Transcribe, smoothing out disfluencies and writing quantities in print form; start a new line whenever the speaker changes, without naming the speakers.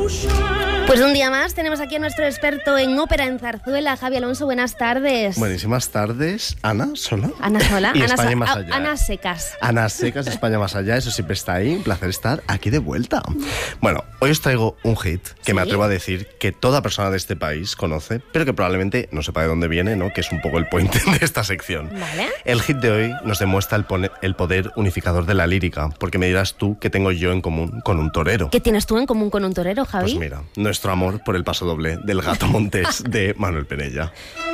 Pues un día más tenemos aquí a nuestro experto en ópera en zarzuela, Javi Alonso. Buenas tardes.
Buenísimas tardes. Ana Sola.
Ana Sola.
Y España más allá.
Ana Secas.
Ana Secas, España más allá. Eso siempre está ahí. Un placer estar aquí de vuelta. Bueno, hoy os traigo un hit que me atrevo a decir que toda persona de este país conoce, pero que probablemente no sepa de dónde viene, ¿no? Que es un poco el point de esta sección.
Vale.
El hit de hoy nos demuestra el poder unificador de la lírica, porque me dirás tú qué tengo yo en común con un torero.
¿Qué tienes tú en común con un torero, Javi?
Pues mira, nuestro amor por el pasodoble del Gato Montés de Manuel Penella.